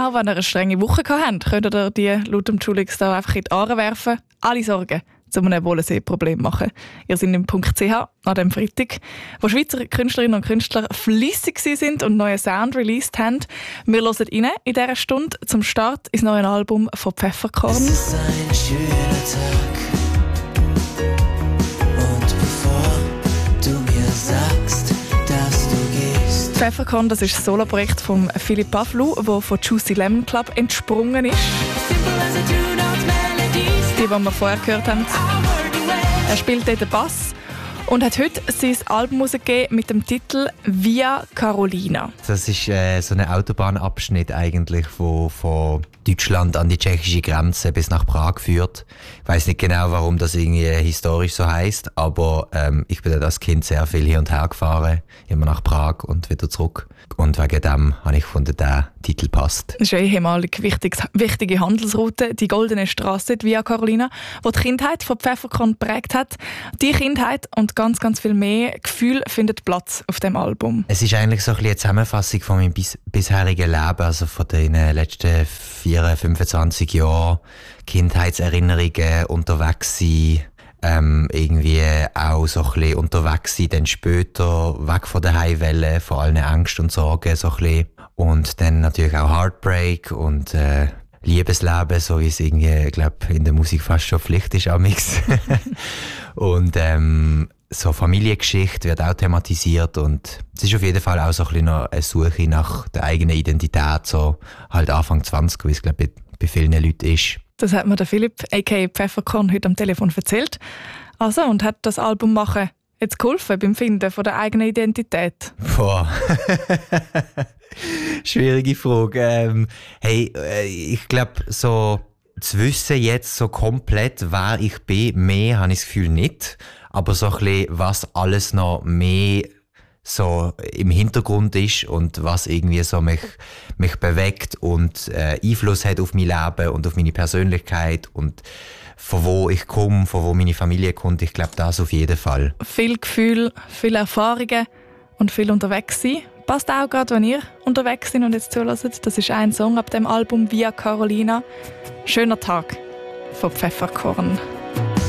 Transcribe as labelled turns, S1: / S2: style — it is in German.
S1: wenn ihr eine strenge Woche gehabt habt, könnt ihr die laut dem Schulungstar einfach in die Aare werfen. Alle Sorgen zu einem Wohlensee-Problem machen. Ihr seid im .ch an dem Freitag, wo Schweizer Künstlerinnen und Künstler fleissig sind und neue Sound released haben. Wir hören rein in dieser Stunde zum Start ins neue Album von Pfefferkorn.
S2: Es ist ein schöner Tag. Und bevor du mir sagst, dass du gehst.
S1: Pfefferkorn, das ist das Soloprojekt von Philipp Pavlou, das von Juicy Lemon Club entsprungen ist. Die wir vorher gehört haben. Er spielt dort den Bass und hat heute sein Album rausgegeben mit dem Titel «Via Carolina».
S3: Das ist so ein Autobahnabschnitt eigentlich, der von Deutschland an die tschechische Grenze bis nach Prag führt. Ich weiss nicht genau, warum das irgendwie historisch so heisst, aber ich bin dort als Kind sehr viel hin und her gefahren, immer nach Prag und wieder zurück. Und wegen dem habe ich gefunden, der Titel passt.
S1: Das ist eine ehemalige wichtige Handelsroute, die Goldene Straße, die Via Carolina, die die Kindheit von Pfefferkorn geprägt hat. Die Kindheit und ganz, ganz viel mehr Gefühl findet Platz auf dem Album.
S3: Es ist eigentlich so ein bisschen eine Zusammenfassung von meinem bisherigen Leben, also von den letzten 25 Jahren. Kindheitserinnerungen, unterwegs sein, irgendwie auch so ein bisschen unterwegs sein, dann später weg von der Heimwelle, von allen Ängsten und Sorgen so ein bisschen. Und dann natürlich auch Heartbreak und Liebesleben, so wie es irgendwie, glaube in der Musik fast schon Pflicht ist amix. Und so Familiengeschichte wird auch thematisiert und es ist auf jeden Fall auch so ein bisschen noch eine Suche nach der eigenen Identität, so halt Anfang 20, wie es glaube bei vielen Leuten ist.
S1: Das hat mir der Philipp, a.k.a. Pfefferkorn, heute am Telefon erzählt. Also, und hat das Album machen jetzt geholfen beim Finden von der eigenen Identität?
S3: Boah. Schwierige Frage. Ich glaube, so zu wissen jetzt so komplett, wer ich bin, mehr habe ich das Gefühl nicht. Aber so ein bisschen, was alles noch mehr so im Hintergrund ist und was irgendwie so mich bewegt und Einfluss hat auf mein Leben und auf meine Persönlichkeit und von wo ich komme, von wo meine Familie kommt. Ich glaube, das auf jeden Fall.
S1: Viel Gefühl, viele Erfahrungen und viel unterwegs sein. Passt auch gerade, wenn ihr unterwegs seid und jetzt zuhört. Das ist ein Song ab dem Album «Via Carolina». Schöner Tag von Pfefferkorn.